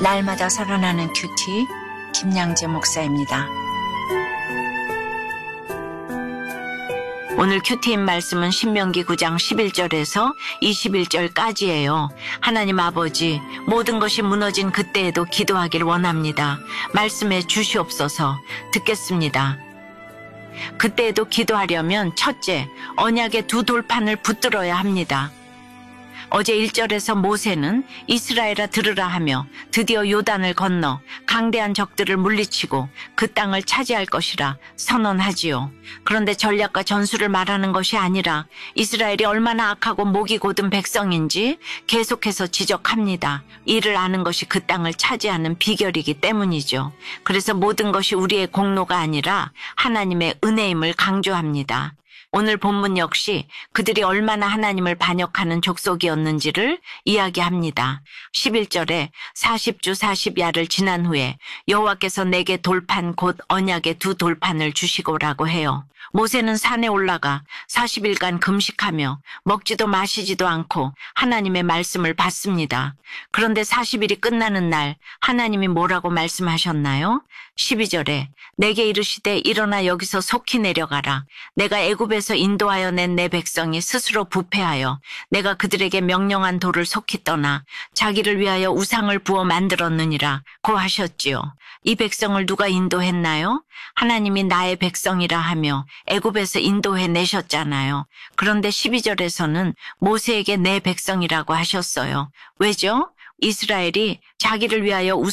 날마다 살아나는 큐티 김양재 목사입니다. 오늘 큐티인 말씀은 신명기 9장 11절에서 21절까지예요. 하나님 아버지, 모든 것이 무너진 그때에도 기도하길 원합니다. 말씀해 주시옵소서. 듣겠습니다. 그때에도 기도하려면 첫째, 언약의 두 돌판을 붙들어야 합니다. 어제 1절에서 모세는 이스라엘아 들으라 하며 드디어 요단을 건너 강대한 적들을 물리치고 그 땅을 차지할 것이라 선언하지요. 그런데 전략과 전술을 말하는 것이 아니라 이스라엘이 얼마나 악하고 목이 곧은 백성인지 계속해서 지적합니다. 이를 아는 것이 그 땅을 차지하는 비결이기 때문이죠. 그래서 모든 것이 우리의 공로가 아니라 하나님의 은혜임을 강조합니다. 오늘 본문 역시 그들이 얼마나 하나님을 반역하는 족속이었는지를 이야기합니다. 11절에 40주 40야를 지난 후에 여호와께서 내게 돌판 곧 언약의 두 돌판을 주시고라고 해요. 모세는 산에 올라가 40일간 금식하며 먹지도 마시지도 않고 하나님의 말씀을 받습니다. 그런데 40일이 끝나는 날 하나님이 뭐라고 말씀하셨나요? 12절에 내게 이르시되 일어나 여기서 속히 내려가라. 내가 애굽에서 인도하여 낸 내 백성이 스스로 부패하여 내가 그들에게 명령한 도를 속히 떠나 자기를 위하여 우상을 부어 만들었느니라 고 하셨지요. 이 백성을 누가 인도했나요? 하나님이 나의 백성이라 하며 애굽에서 인도해 내셨잖아요. 그런데 12절에서는 모세에게 내 백성이라고 하셨어요. 왜죠? 이스라엘이 자기를 위하여